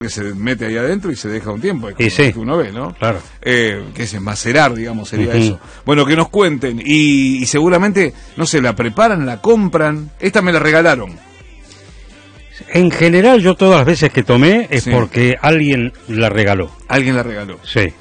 que se mete ahí adentro y se deja un tiempo, es como Y sí, que uno ve, ¿no? claro. Que es enmacerar, digamos, sería eso. Bueno, que nos cuenten, y seguramente, no sé, la preparan, la compran. Esta me la regalaron. En general, yo todas las veces que tomé es Sí. porque alguien la regaló. Alguien la regaló. Sí.